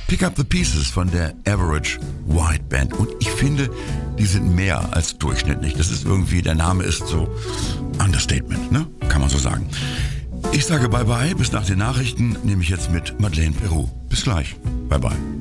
Pick Up the Pieces von der Average White Band. Und ich finde, die sind mehr als durchschnittlich. Das ist irgendwie, der Name ist so Understatement, ne? Kann man so sagen. Ich sage Bye-bye, bis nach den Nachrichten, nehme ich jetzt mit Madeleine Peru. Bis gleich. Bye-bye.